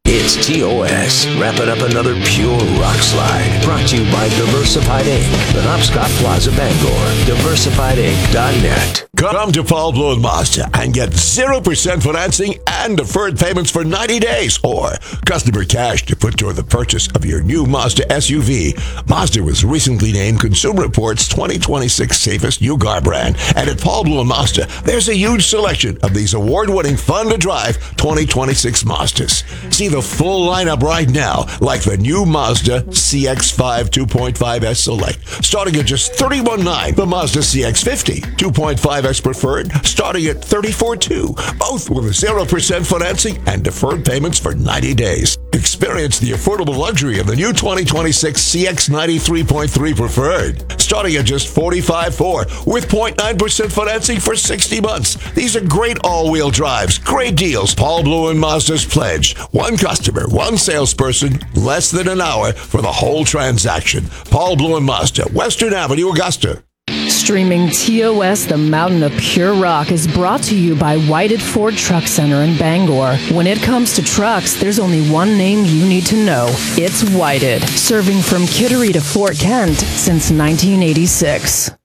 It's TOS, wrapping up another pure rock slide. Brought to you by Diversified Inc., Penobscot Plaza, Bangor. DiversifiedInc.net. Come to Paul Blue and Mazda and get 0% financing and deferred payments for 90 days or customer cash to put toward the purchase of your new Mazda SUV. Mazda was recently named Consumer Reports 2026 Safest New Car Brand. And at Paul Blue and Mazda, there's a huge selection of these award-winning, fun-to-drive 2026 Mazdas. See the full lineup right now, like the new Mazda CX-5 2.5S Select, starting at just $31,900. The Mazda CX-50 2.5S Preferred, starting at $34,200. Both with 0% financing and deferred payments for 90 days. Experience the affordable luxury of the new 2026 CX-90 3.3 Preferred, starting at just $45,400 with 0.9% financing for 60 months. These are great all-wheel drives, great deals. Paul Blue and Mazda's pledge: one customer, one salesperson, less than an hour for the whole transaction. Paul Blue and Mazda, Western Avenue, Augusta. Streaming TOS, the Mountain of Pure Rock, is brought to you by Whited Ford Truck Center in Bangor. When it comes to trucks, there's only one name you need to know. It's Whited, serving from Kittery to Fort Kent since 1986.